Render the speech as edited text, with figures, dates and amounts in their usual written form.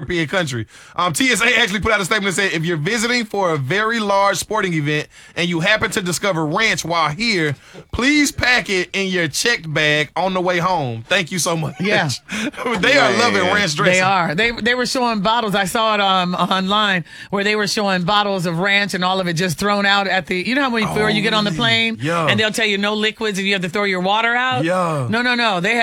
European country. TSA actually put out a statement that said, if you're visiting for a very large sporting event and you happen to discover ranch while here, please pack it in your checked bag on the way home. Thank you so much. Yeah. They are loving ranch dressing. They are. They were showing bottles. I saw it online where they were showing bottles of ranch and all of it just thrown out at the, you know how when before you get on the plane Yeah. and they'll tell you no liquids and you have to throw your water out? Yeah. No. They had